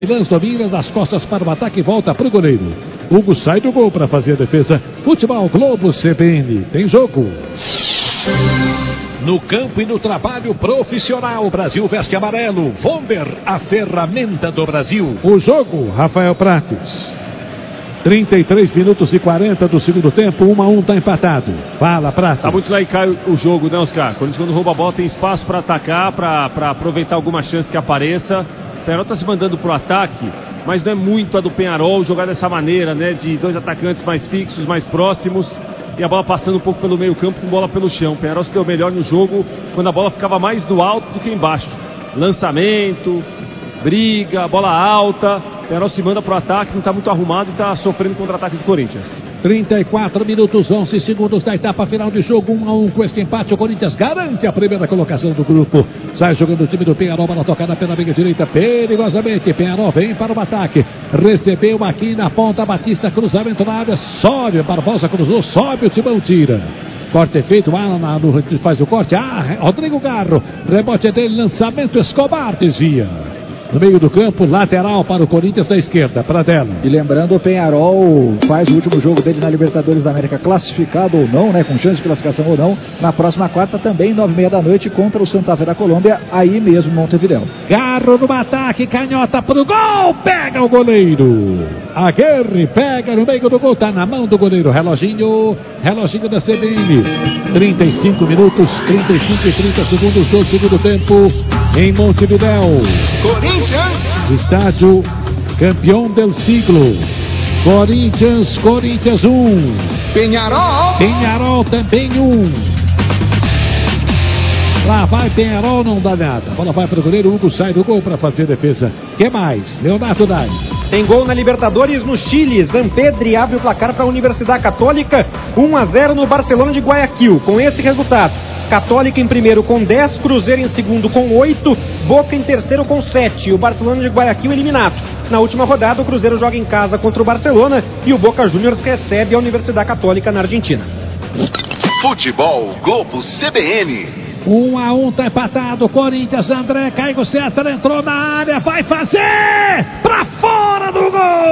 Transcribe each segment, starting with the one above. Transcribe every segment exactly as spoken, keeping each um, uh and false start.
Lance domina das costas para o ataque e volta para o goleiro. Hugo sai do gol para fazer a defesa. Futebol Globo C B N. Tem jogo. No campo e no trabalho profissional, Brasil veste amarelo. Vonder, a ferramenta do Brasil. O jogo, Rafael Prates. trinta e três minutos e quarenta do segundo tempo, um a um, tá empatado. Fala, Prates. Tá muito lá e cai o jogo, né, Oscar? Quando, quando rouba a bola, tem espaço para atacar, para aproveitar alguma chance que apareça. O Penharol tá se mandando pro ataque, mas não é muito a do Penharol jogar dessa maneira, né? De dois atacantes mais fixos, mais próximos, e a bola passando um pouco pelo meio campo com bola pelo chão. O Penharol se deu melhor no jogo quando a bola ficava mais do alto do que embaixo. Lançamento, briga, bola alta. O Penharol se manda pro ataque, não está muito arrumado e está sofrendo contra-ataque do Corinthians. trinta e quatro minutos, onze segundos da etapa final de jogo, um a um. Com esse empate, o Corinthians garante a primeira colocação do grupo. Sai jogando o time do Penharol, bola tocada pela meia direita, perigosamente. Penharol vem para o ataque, recebeu aqui na ponta, Batista, cruzamento na área, sobe, Barbosa cruzou, sobe, o Timão tira. Corte feito, Alan faz o corte, ah, Rodrigo Garro, rebote dele, lançamento, Escobar desvia. No meio do campo, lateral para o Corinthians da esquerda, Pradella. E lembrando, o Penharol faz o último jogo dele na Libertadores da América, classificado ou não, né, com chance de classificação ou não, na próxima quarta também, nove e meia da noite, contra o Santa Fé da Colômbia, aí mesmo em Montevidéu. Garro no ataque, canhota pro gol, pega o goleiro. Aguirre pega no meio do gol, tá na mão do goleiro, reloginho, reloginho da C B N. trinta e cinco minutos, trinta e cinco e trinta segundos do segundo tempo, em Montevidéu. Corinthians! Estádio campeão del siglo. Corinthians, Corinthians um. Penharol! Penharol também um. Lá vai Penharol, não dá nada. A bola vai para o goleiro, Hugo sai do gol para fazer a defesa. Que mais? Leonardo Dai. Tem gol na Libertadores no Chile. Zampedri abre o placar para a Universidade Católica. um a zero no Barcelona de Guayaquil. Com esse resultado, Católica em primeiro com dez, Cruzeiro em segundo com oito, Boca em terceiro com sete. O Barcelona de Guayaquil eliminado. Na última rodada, o Cruzeiro joga em casa contra o Barcelona e o Boca Juniors recebe a Universidade Católica na Argentina. Futebol Globo C B N. Um a um, tá empatado. Corinthians, André, Caio César entrou na área, vai fazer pra fora do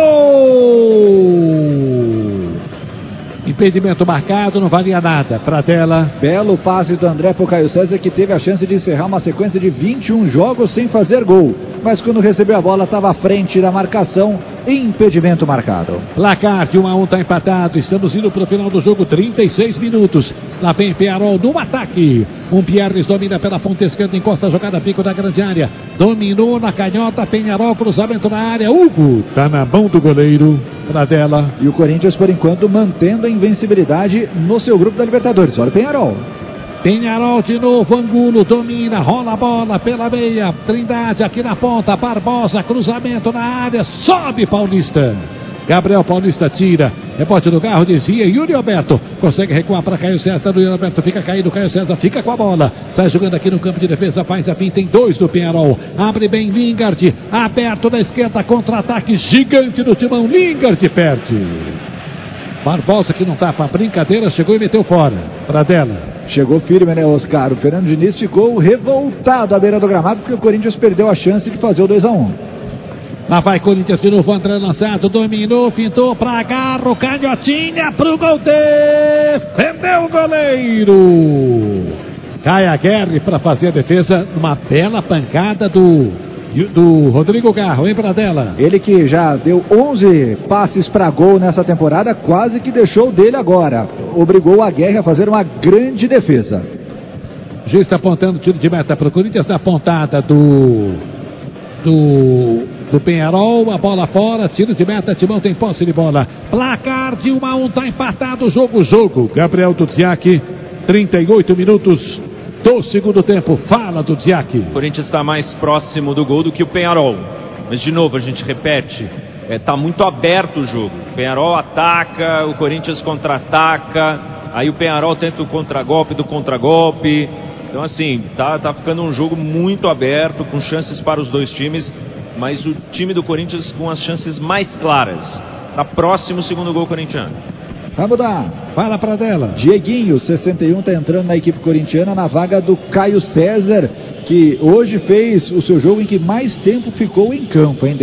gol. Impedimento marcado, não valia nada. Pradella. Belo passe do André pro Caio César, que teve a chance de encerrar uma sequência de vinte e um jogos sem fazer gol. Mas quando recebeu a bola, estava à frente da marcação. Impedimento marcado. Placar de um a um, tá empatado. Estamos indo para o final do jogo, trinta e seis minutos. Lá vem Penharol no ataque. Um Pierres domina pela ponta esquerda, encosta a jogada, pico da grande área. Dominou na canhota, Penharol, cruzamento na área. Hugo, tá na mão do goleiro. Pradella. E o Corinthians, por enquanto, mantendo a invencibilidade no seu grupo da Libertadores. Olha o Penharol. Penharol de novo, Angulo domina, rola a bola pela meia, Trindade aqui na ponta, Barbosa, cruzamento na área, sobe Paulista. Gabriel Paulista tira, rebote do Garro, desvia, Yuri Alberto consegue recuar para Caio César, Yuri Alberto fica caído, Caio César fica com a bola, sai jogando aqui no campo de defesa, faz a fim, tem dois do Penharol, abre bem Lingard, aberto na esquerda, contra-ataque gigante do Timão, Lingard perde. Barbosa, que não tá para brincadeira, chegou e meteu fora. Pradella. Chegou firme, né, Oscar? O Fernando Diniz ficou revoltado à beira do gramado porque o Corinthians perdeu a chance de fazer o dois a um. Lá vai Corinthians de novo, André lançado, dominou, fintou pra Garro, canhotinha pro gol, defendeu o goleiro. Cai a Guerre para fazer a defesa, uma bela pancada do... do Rodrigo Garro, hein, Pradella? Ele que já deu onze passes para gol nessa temporada, quase que deixou dele agora. Obrigou a Guerra a fazer uma grande defesa. Já está apontando tiro de meta para o Corinthians na pontada do do, do Penharol, a bola fora, tiro de meta, Timão tem posse de bola. Placar de um a um, tá empatado, jogo, jogo. Gabriel Dudziak, trinta e oito minutos do segundo tempo, fala do Dudziak. O Corinthians está mais próximo do gol do que o Penharol. Mas de novo, a gente repete, está é, muito aberto o jogo. O Penharol ataca, o Corinthians contra-ataca, aí o Penharol tenta o contragolpe do contragolpe. Então assim, tá, tá ficando um jogo muito aberto, com chances para os dois times, mas o time do Corinthians com as chances mais claras. Está próximo o segundo gol corintiano. Vai mudar. Fala pra dela. Dieguinho, sessenta e um, está entrando na equipe corintiana na vaga do Caio César, que hoje fez o seu jogo em que mais tempo ficou em campo, hein?